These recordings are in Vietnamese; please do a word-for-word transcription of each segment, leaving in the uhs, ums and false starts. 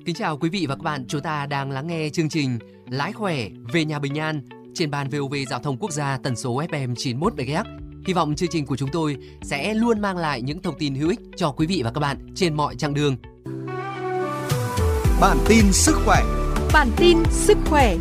Kính chào quý vị và các bạn, chúng ta đang lắng nghe chương trình Lái khỏe về nhà bình an trên ban vê o vê Giao thông Quốc gia tần số ép em chín mươi mốt mê ga héc. Hy vọng chương trình của chúng tôi sẽ luôn mang lại những thông tin hữu ích cho quý vị và các bạn trên mọi chặng đường. Bản tin sức khỏe. Bản tin sức khỏe.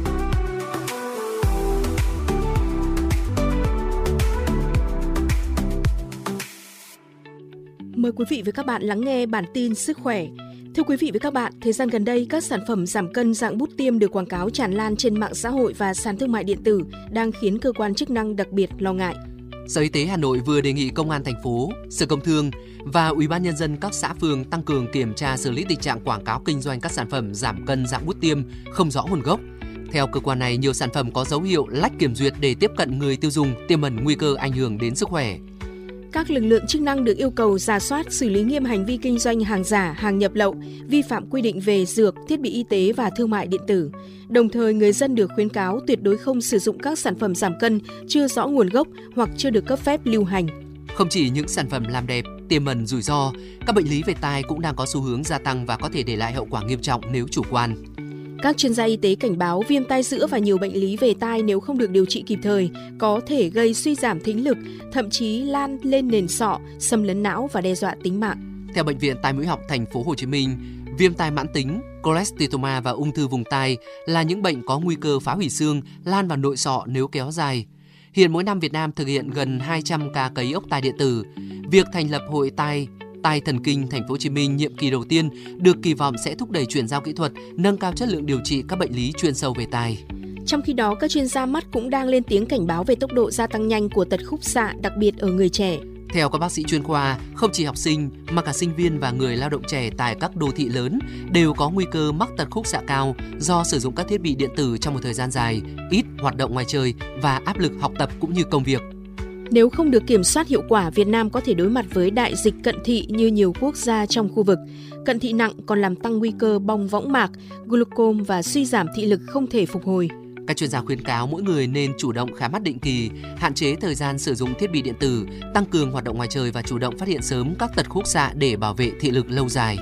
Mời quý vị và các bạn lắng nghe bản tin sức khỏe. Thưa quý vị và các bạn, thời gian gần đây, các sản phẩm giảm cân dạng bút tiêm được quảng cáo tràn lan trên mạng xã hội và sàn thương mại điện tử đang khiến cơ quan chức năng đặc biệt lo ngại. Sở Y tế Hà Nội vừa đề nghị Công an thành phố, Sở Công Thương và Ủy ban Nhân dân các xã phường tăng cường kiểm tra xử lý tình trạng quảng cáo kinh doanh các sản phẩm giảm cân dạng bút tiêm không rõ nguồn gốc. Theo cơ quan này, nhiều sản phẩm có dấu hiệu lách kiểm duyệt để tiếp cận người tiêu dùng, tiềm ẩn nguy cơ ảnh hưởng đến sức khỏe. Các lực lượng chức năng được yêu cầu rà soát, xử lý nghiêm hành vi kinh doanh hàng giả, hàng nhập lậu, vi phạm quy định về dược, thiết bị y tế và thương mại điện tử. Đồng thời, người dân được khuyến cáo tuyệt đối không sử dụng các sản phẩm giảm cân chưa rõ nguồn gốc hoặc chưa được cấp phép lưu hành. Không chỉ những sản phẩm làm đẹp, tiềm ẩn rủi ro, các bệnh lý về tai cũng đang có xu hướng gia tăng và có thể để lại hậu quả nghiêm trọng nếu chủ quan. Các chuyên gia y tế cảnh báo viêm tai giữa và nhiều bệnh lý về tai nếu không được điều trị kịp thời có thể gây suy giảm thính lực, thậm chí lan lên nền sọ, xâm lấn não và đe dọa tính mạng. Theo Bệnh viện Tai Mũi Họng Thành phố Hồ Chí Minh, viêm tai mãn tính, cholesteatoma và ung thư vùng tai là những bệnh có nguy cơ phá hủy xương, lan vào nội sọ nếu kéo dài. Hiện mỗi năm Việt Nam thực hiện gần hai trăm ca cấy ốc tai điện tử. Việc thành lập Hội tai Tai thần kinh Thành phố Hồ Chí Minh nhiệm kỳ đầu tiên được kỳ vọng sẽ thúc đẩy chuyển giao kỹ thuật, nâng cao chất lượng điều trị các bệnh lý chuyên sâu về tai. Trong khi đó, các chuyên gia mắt cũng đang lên tiếng cảnh báo về tốc độ gia tăng nhanh của tật khúc xạ, đặc biệt ở người trẻ. Theo các bác sĩ chuyên khoa, không chỉ học sinh mà cả sinh viên và người lao động trẻ tại các đô thị lớn đều có nguy cơ mắc tật khúc xạ cao do sử dụng các thiết bị điện tử trong một thời gian dài, ít hoạt động ngoài trời và áp lực học tập cũng như công việc. Nếu không được kiểm soát hiệu quả, Việt Nam có thể đối mặt với đại dịch cận thị như nhiều quốc gia trong khu vực. Cận thị nặng còn làm tăng nguy cơ bong võng mạc, glaucom và suy giảm thị lực không thể phục hồi. Các chuyên gia khuyến cáo mỗi người nên chủ động khám mắt định kỳ, hạn chế thời gian sử dụng thiết bị điện tử, tăng cường hoạt động ngoài trời và chủ động phát hiện sớm các tật khúc xạ để bảo vệ thị lực lâu dài.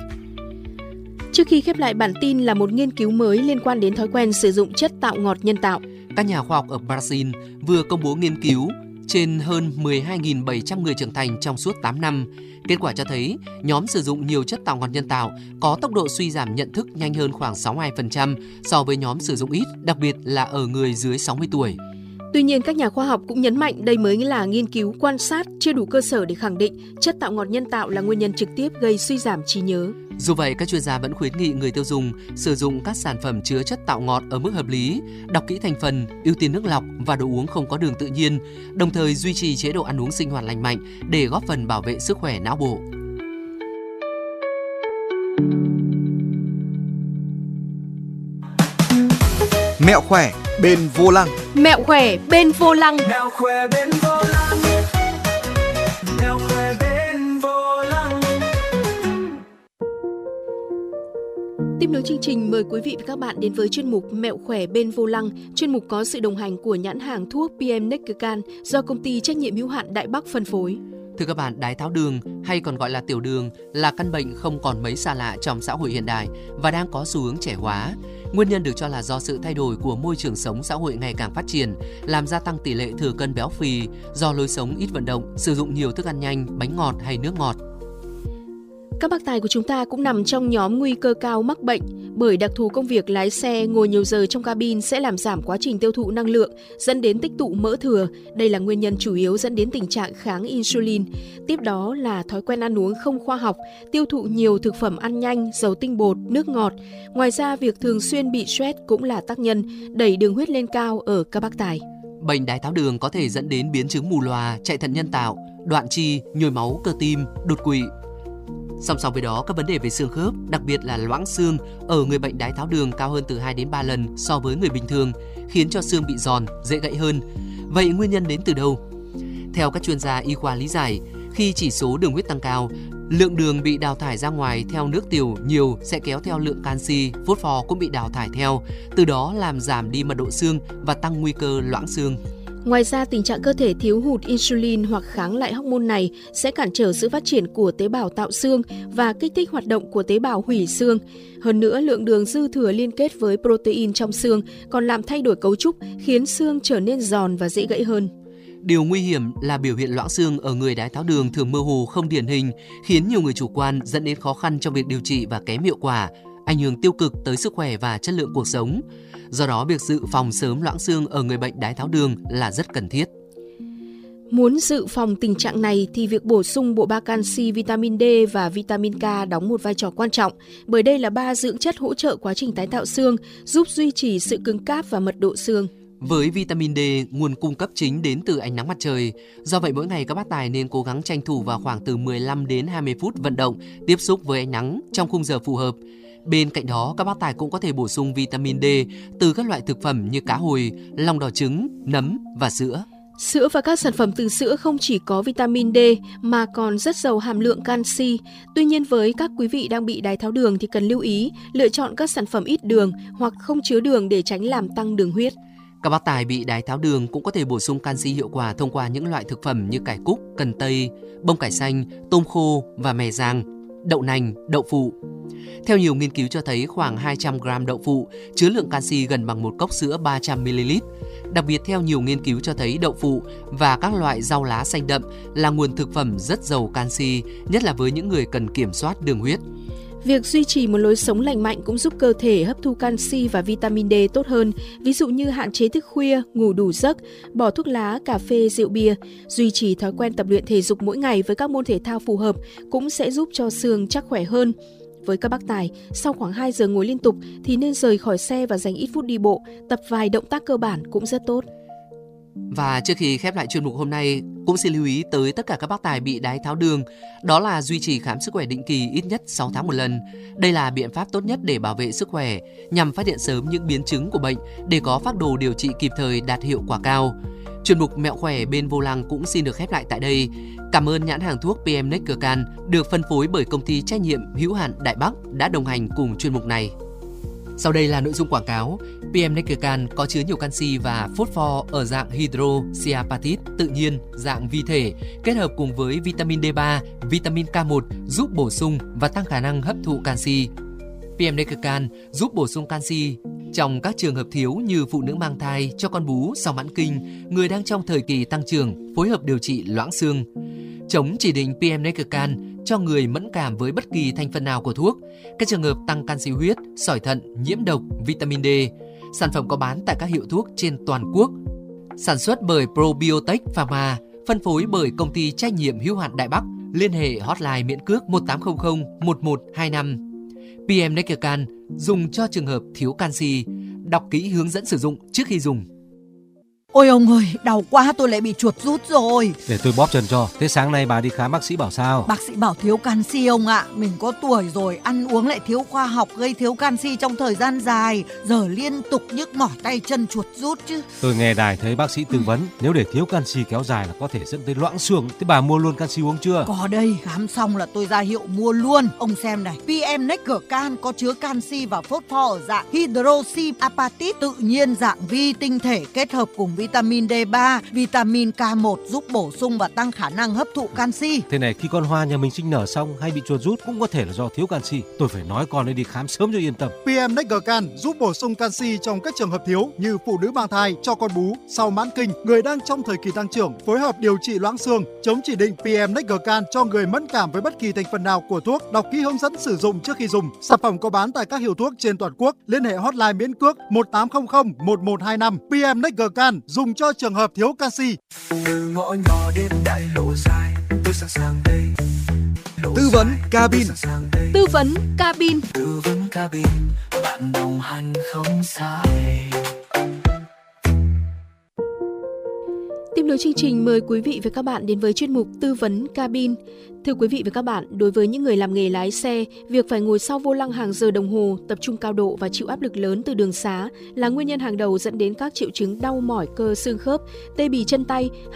Trước khi khép lại bản tin là một nghiên cứu mới liên quan đến thói quen sử dụng chất tạo ngọt nhân tạo. Các nhà khoa học ở Brazil vừa công bố nghiên cứu trên hơn mười hai nghìn bảy trăm người trưởng thành trong suốt tám năm. Kết quả cho thấy, nhóm sử dụng nhiều chất tạo ngọt nhân tạo có tốc độ suy giảm nhận thức nhanh hơn khoảng sáu mươi hai phần trăm so với nhóm sử dụng ít, đặc biệt là ở người dưới sáu mươi tuổi. Tuy nhiên, các nhà khoa học cũng nhấn mạnh đây mới là nghiên cứu quan sát, chưa đủ cơ sở để khẳng định chất tạo ngọt nhân tạo là nguyên nhân trực tiếp gây suy giảm trí nhớ. Dù vậy, các chuyên gia vẫn khuyến nghị người tiêu dùng sử dụng các sản phẩm chứa chất tạo ngọt ở mức hợp lý, đọc kỹ thành phần, ưu tiên nước lọc và đồ uống không có đường tự nhiên, đồng thời duy trì chế độ ăn uống sinh hoạt lành mạnh để góp phần bảo vệ sức khỏe não bộ. Mẹo khỏe bên vô lăng. Mẹo khỏe bên vô lăng. Mẹo khỏe bên vô lăng. Mẹo khỏe bên vô lăng. Tiếp nối chương trình, mời quý vị và các bạn đến với chuyên mục Mẹo khỏe bên vô lăng. Chuyên mục có sự đồng hành của nhãn hàng thuốc pê em Neckercan do công ty trách nhiệm hữu hạn Đại Bắc phân phối. Thưa các bạn, đái tháo đường hay còn gọi là tiểu đường là căn bệnh không còn mấy xa lạ trong xã hội hiện đại và đang có xu hướng trẻ hóa. Nguyên nhân được cho là do sự thay đổi của môi trường sống xã hội ngày càng phát triển, làm gia tăng tỷ lệ thừa cân béo phì do lối sống ít vận động, sử dụng nhiều thức ăn nhanh, bánh ngọt hay nước ngọt. Các bác tài của chúng ta cũng nằm trong nhóm nguy cơ cao mắc bệnh bởi đặc thù công việc lái xe ngồi nhiều giờ trong cabin sẽ làm giảm quá trình tiêu thụ năng lượng, dẫn đến tích tụ mỡ thừa. Đây là nguyên nhân chủ yếu dẫn đến tình trạng kháng insulin. Tiếp đó là thói quen ăn uống không khoa học, tiêu thụ nhiều thực phẩm ăn nhanh, dầu tinh bột, nước ngọt. Ngoài ra, việc thường xuyên bị stress cũng là tác nhân đẩy đường huyết lên cao ở các bác tài. Bệnh đái tháo đường có thể dẫn đến biến chứng mù lòa, chạy thận nhân tạo, đoạn chi, nhồi máu cơ tim, đột quỵ. Song song với đó, các vấn đề về xương khớp, đặc biệt là loãng xương ở người bệnh đái tháo đường cao hơn từ hai đến ba lần so với người bình thường, khiến cho xương bị giòn, dễ gãy hơn. Vậy nguyên nhân đến từ đâu? Theo các chuyên gia y khoa lý giải, khi chỉ số đường huyết tăng cao, lượng đường bị đào thải ra ngoài theo nước tiểu nhiều sẽ kéo theo lượng canxi, phốt pho cũng bị đào thải theo, từ đó làm giảm đi mật độ xương và tăng nguy cơ loãng xương. Ngoài ra, tình trạng cơ thể thiếu hụt insulin hoặc kháng lại hormone này sẽ cản trở sự phát triển của tế bào tạo xương và kích thích hoạt động của tế bào hủy xương. Hơn nữa, lượng đường dư thừa liên kết với protein trong xương còn làm thay đổi cấu trúc, khiến xương trở nên giòn và dễ gãy hơn. Điều nguy hiểm là biểu hiện loãng xương ở người đái tháo đường thường mơ hồ không điển hình, khiến nhiều người chủ quan dẫn đến khó khăn trong việc điều trị và kém hiệu quả, ảnh hưởng tiêu cực tới sức khỏe và chất lượng cuộc sống. Do đó, việc dự phòng sớm loãng xương ở người bệnh đái tháo đường là rất cần thiết. Muốn dự phòng tình trạng này thì việc bổ sung bộ ba canxi, vitamin D và vitamin K đóng một vai trò quan trọng, bởi đây là ba dưỡng chất hỗ trợ quá trình tái tạo xương, giúp duy trì sự cứng cáp và mật độ xương. Với vitamin D, nguồn cung cấp chính đến từ ánh nắng mặt trời. Do vậy, mỗi ngày các bác tài nên cố gắng tranh thủ vào khoảng từ mười lăm đến hai mươi phút vận động, tiếp xúc với ánh nắng trong khung giờ phù hợp. Bên cạnh đó, các bác tài cũng có thể bổ sung vitamin D từ các loại thực phẩm như cá hồi, lòng đỏ trứng, nấm và sữa. Sữa và các sản phẩm từ sữa không chỉ có vitamin D mà còn rất giàu hàm lượng canxi. Tuy nhiên, với các quý vị đang bị đái tháo đường thì cần lưu ý lựa chọn các sản phẩm ít đường hoặc không chứa đường để tránh làm tăng đường huyết. Các bác tài bị đái tháo đường cũng có thể bổ sung canxi hiệu quả thông qua những loại thực phẩm như cải cúc, cần tây, bông cải xanh, tôm khô và mè rang, đậu nành, đậu phụ. Theo nhiều nghiên cứu cho thấy khoảng hai trăm gam đậu phụ chứa lượng canxi gần bằng một cốc sữa ba trăm mi li lít. Đặc biệt, theo nhiều nghiên cứu cho thấy đậu phụ và các loại rau lá xanh đậm là nguồn thực phẩm rất giàu canxi, nhất là với những người cần kiểm soát đường huyết. Việc duy trì một lối sống lành mạnh cũng giúp cơ thể hấp thu canxi và vitamin D tốt hơn, ví dụ như hạn chế thức khuya, ngủ đủ giấc, bỏ thuốc lá, cà phê, rượu bia. Duy trì thói quen tập luyện thể dục mỗi ngày với các môn thể thao phù hợp cũng sẽ giúp cho xương chắc khỏe hơn. Với các bác tài, sau khoảng hai giờ ngồi liên tục thì nên rời khỏi xe và dành ít phút đi bộ, tập vài động tác cơ bản cũng rất tốt. Và trước khi khép lại chuyên mục hôm nay, cũng xin lưu ý tới tất cả các bác tài bị đái tháo đường, đó là duy trì khám sức khỏe định kỳ ít nhất sáu tháng một lần. Đây là biện pháp tốt nhất để bảo vệ sức khỏe, nhằm phát hiện sớm những biến chứng của bệnh để có phác đồ điều trị kịp thời đạt hiệu quả cao. Chuyên mục Mẹo khỏe bên vô lăng cũng xin được khép lại tại đây. Cảm ơn nhãn hàng thuốc pê em Neckercan được phân phối bởi công ty trách nhiệm hữu hạn Đại Bắc đã đồng hành cùng chuyên mục này. Sau đây là nội dung quảng cáo. pê em Neckercan có chứa nhiều canxi và phosphor ở dạng hydroxyapatite tự nhiên, dạng vi thể, kết hợp cùng với vitamin D ba, vitamin K một giúp bổ sung và tăng khả năng hấp thụ canxi. pê em Neckercan giúp bổ sung canxi trong các trường hợp thiếu như phụ nữ mang thai, cho con bú sau mãn kinh, người đang trong thời kỳ tăng trưởng, phối hợp điều trị loãng xương. Chống chỉ định pê em Neckercan cho người mẫn cảm với bất kỳ thành phần nào của thuốc, các trường hợp tăng canxi huyết, sỏi thận, nhiễm độc, vitamin D. Sản phẩm có bán tại các hiệu thuốc trên toàn quốc. Sản xuất bởi Probiotech Pharma, phân phối bởi công ty trách nhiệm hữu hạn Đại Bắc. Liên hệ hotline miễn cước một tám không không một một hai năm. pê em Neckercan dùng cho trường hợp thiếu canxi. Đọc kỹ hướng dẫn sử dụng trước khi dùng. Ôi ông ơi, đau quá, tôi lại bị chuột rút rồi. Để tôi bóp chân cho. Thế sáng nay bà đi khám bác sĩ bảo sao? Bác sĩ bảo thiếu canxi ông ạ. Mình có tuổi rồi, ăn uống lại thiếu khoa học, gây thiếu canxi trong thời gian dài. Giờ liên tục nhức mỏi tay chân chuột rút chứ. Tôi nghe đài thấy bác sĩ tư vấn, nếu để thiếu canxi kéo dài là có thể dẫn tới loãng xương. Thế bà mua luôn canxi uống chưa? Có đây, khám xong là tôi ra hiệu mua luôn. Ông xem này, pê em Neckercan có chứa canxi và phosphor ở dạng hydroxyapatite tự nhiên, dạng vi tinh thể kết hợp cùng vitamin D ba, vitamin K một giúp bổ sung và tăng khả năng hấp thụ canxi. Thế này, khi con hoa nhà mình sinh nở xong hay bị chuột rút cũng có thể là do thiếu canxi. Tôi phải nói con ấy đi khám sớm cho yên tâm. pê em Neckercan giúp bổ sung canxi trong các trường hợp thiếu như phụ nữ mang thai, cho con bú, sau mãn kinh, người đang trong thời kỳ tăng trưởng, phối hợp điều trị loãng xương. Chống chỉ định pê em Neckercan cho người mẫn cảm với bất kỳ thành phần nào của thuốc. Đọc kỹ hướng dẫn sử dụng trước khi dùng. Sản phẩm có bán tại các hiệu thuốc trên toàn quốc. Liên hệ hotline miễn cước một tám không không một một hai năm. pê em Neckercan dùng cho trường hợp thiếu canxi. Từ ngõ nhỏ đến đại lộ dài, tôi sẵn sàng đây. Tư vấn cabin. Tư vấn cabin. Tư vấn cabin, bạn đồng hành không sai. Tiếp nối chương trình, mời quý vị và các bạn đến với chuyên mục Tư vấn cabin. Thưa quý vị và các bạn, đối với những người làm nghề lái xe, việc phải ngồi sau vô lăng hàng giờ đồng hồ, tập trung cao độ và chịu áp lực lớn từ đường xá là nguyên nhân hàng đầu dẫn đến các triệu chứng đau mỏi cơ xương khớp, tê bì chân tay